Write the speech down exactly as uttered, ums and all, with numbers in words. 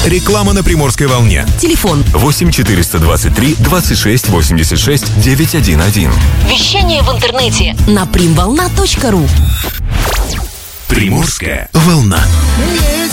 Реклама на Приморской волне. Телефон восемь четыреста двадцать три двадцать шесть восемьдесят шесть девятьсот одиннадцать. Вещание в интернете на примволна точка ру. Приморская волна.